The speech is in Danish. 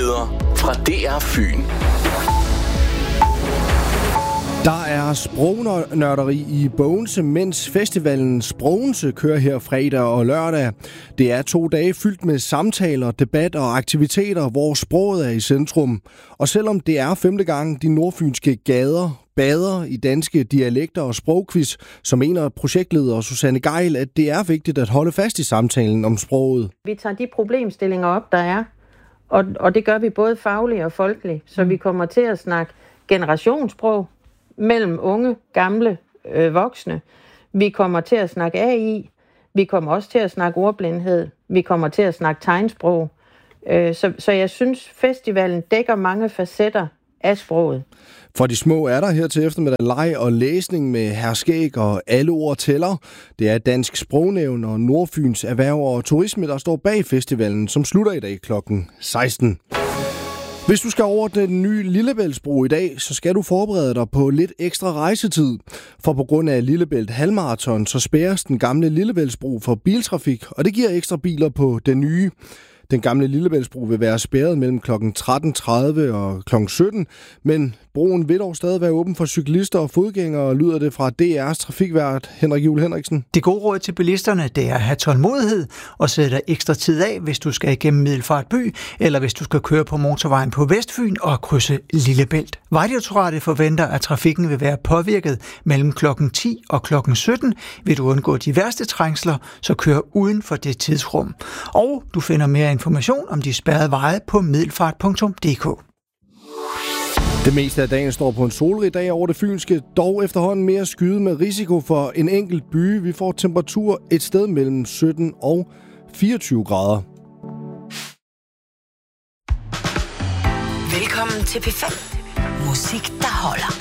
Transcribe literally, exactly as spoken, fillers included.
Nyheder fra D R Fyn. Der er sprognørderi i Bogense, mens festivalen Sprogense kører her fredag og lørdag. Det er to dage fyldt med samtaler, debat og aktiviteter, hvor sproget er i centrum. Og selvom det er femte gang de nordfynske gader bader i danske dialekter og sprogquiz, så mener projektleder Susanne Geil, at det er vigtigt at holde fast i samtalen om sproget. Vi tager de problemstillinger op, der er, og, og det gør vi både fagligt og folkeligt, så vi kommer til at snakke generationssprog mellem unge, gamle, øh, voksne. Vi kommer til at snakke A I, vi kommer også til at snakke ordblindhed, vi kommer til at snakke tegnsprog. Øh, så, så jeg synes, festivalen dækker mange facetter af sproget. For de små er der her til eftermiddag leg og læsning med herskæg og alle ord tæller. Det er Dansk Sprognævn og Nordfyns Erhverv og Turisme, der står bag festivalen, som slutter i dag klokken seksten. Hvis du skal over den nye Lillebæltsbro i dag, så skal du forberede dig på lidt ekstra rejsetid. For på grund af Lillebælt halvmarathon, så spærres den gamle Lillebæltsbro for biltrafik, og det giver ekstra biler på den nye. Den gamle Lillebæltsbro vil være spærret mellem klokken tretten tredive og klokken sytten, men broen vil dog stadig være åben for cyklister og fodgængere, lyder det fra D R's trafikvært Henrik Juhl Henriksen. Det gode råd til bilisterne, det er at have tålmodighed og sætte dig ekstra tid af, hvis du skal igennem Middelfart by, eller hvis du skal køre på motorvejen på Vestfyn og krydse Lillebælt. Vejdirektoratet forventer, at trafikken vil være påvirket mellem klokken ti og klokken sytten. Vil du undgå de værste trængsler, så kør uden for det tidsrum. Og du finder mere information om de spærrede veje på middelfart punktum d k. Det meste af dagen står på en solrig dag over det fynske, dog efterhånden mere skyde med risiko for en enkelt by. Vi får temperatur et sted mellem sytten og fireogtyve grader. Velkommen til P fem. Musik, der holder.